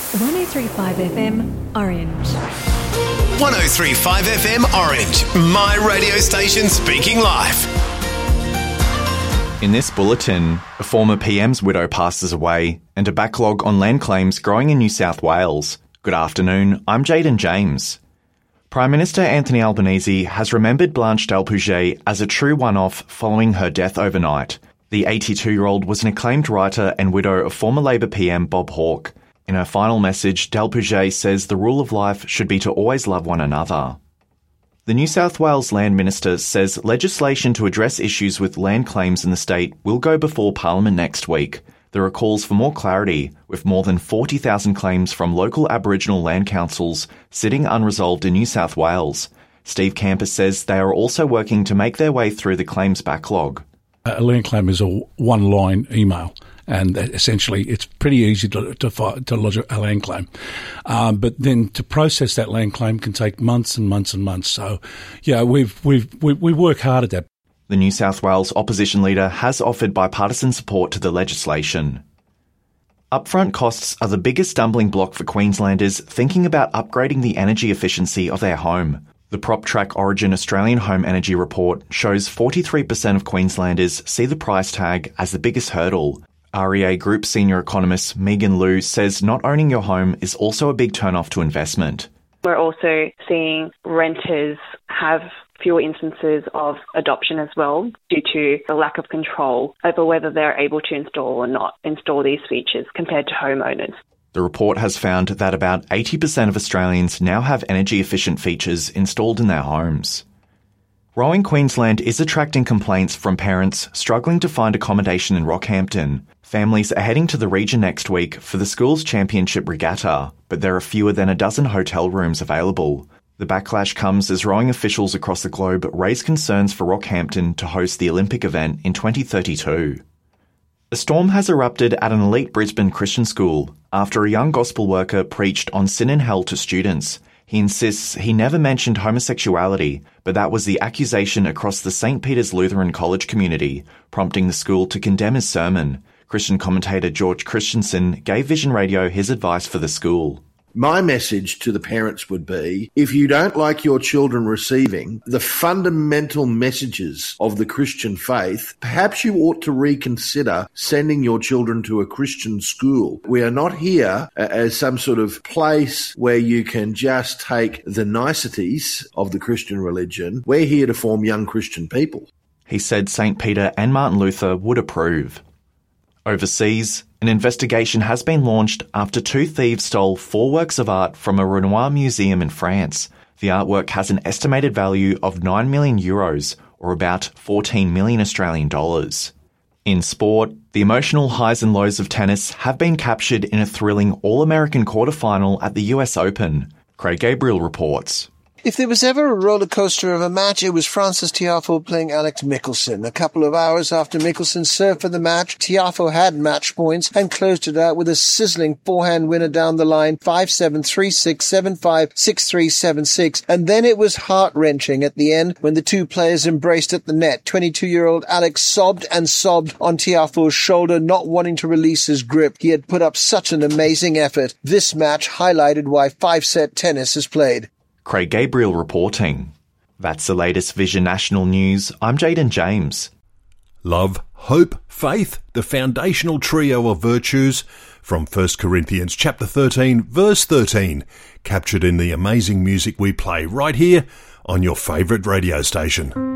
103.5 FM Orange. 103.5 FM Orange, my radio station speaking live. In this bulletin, a former PM's widow passes away and a backlog on land claims growing in New South Wales. Good afternoon, I'm Jaden James. Prime Minister Anthony Albanese has remembered Blanche Delpouget as a true one-off following her death overnight. The 82-year-old was an acclaimed writer and widow of former Labor PM Bob Hawke. In her final message, Delpouget says the rule of life should be to always love one another. The New South Wales Land Minister says legislation to address issues with land claims in the state will go before Parliament next week. There are calls for more clarity, with more than 40,000 claims from local Aboriginal land councils sitting unresolved in New South Wales. Steve Campus says they are also working to make their way through the claims backlog. A land claim is a one-line email, and essentially it's pretty easy to lodge a land claim. But then to process that land claim can take months and months and months. So, yeah, we work hard at that. The New South Wales opposition leader has offered bipartisan support to the legislation. Upfront costs are the biggest stumbling block for Queenslanders thinking about upgrading the energy efficiency of their home. The PropTrack Origin Australian Home Energy Report shows 43% of Queenslanders see the price tag as the biggest hurdle. REA Group senior economist Megan Liu says not owning your home is also a big turn-off to investment. We're also seeing renters have fewer instances of adoption as well due to the lack of control over whether they're able to install or not install these features compared to homeowners. The report has found that about 80% of Australians now have energy-efficient features installed in their homes. Rowing Queensland is attracting complaints from parents struggling to find accommodation in Rockhampton. Families are heading to the region next week for the school's championship regatta, but there are fewer than a dozen hotel rooms available. The backlash comes as rowing officials across the globe raise concerns for Rockhampton to host the Olympic event in 2032. A storm has erupted at an elite Brisbane Christian school after a young gospel worker preached on sin and hell to students. He insists he never mentioned homosexuality, but that was the accusation across the St. Peter's Lutheran College community, prompting the school to condemn his sermon. Christian commentator George Christensen gave Vision Radio his advice for the school. My message to the parents would be, if you don't like your children receiving the fundamental messages of the Christian faith, perhaps you ought to reconsider sending your children to a Christian school. We are not here as some sort of place where you can just take the niceties of the Christian religion. We're here to form young Christian people. He said St. Peter and Martin Luther would approve. Overseas, an investigation has been launched after two thieves stole 4 works of art from a Renoir museum in France. The artwork has an estimated value of €9 million, or about 14 million Australian dollars. In sport, the emotional highs and lows of tennis have been captured in a thrilling All-American quarterfinal at the US Open. Craig Gabriel reports. If there was ever a roller coaster of a match, it was Frances Tiafoe playing Alex Michelsen. A couple of hours after Michelsen served for the match, Tiafoe had match points and closed it out with a sizzling forehand winner down the line, 5-7, 3-6, 7-5, 6-3, 7-6. And then it was heart-wrenching at the end when the two players embraced at the net. 22-year-old Alex sobbed and sobbed on Tiafoe's shoulder, not wanting to release his grip. He had put up such an amazing effort. This match highlighted why 5-set tennis is played. Craig Gabriel reporting. That's the latest Vision National News. I'm Jaden James. Love, hope, faith, the foundational trio of virtues from 1 Corinthians chapter 13, verse 13, captured in the amazing music we play right here on your favourite radio station.